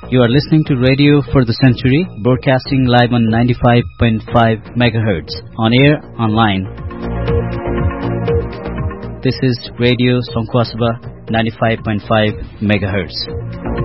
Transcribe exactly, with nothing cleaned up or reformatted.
You are listening to Radio for the Century, broadcasting live on ninety-five point five megahertz, on air, online. This is Radio Songkhwasaba, ninety-five point five megahertz.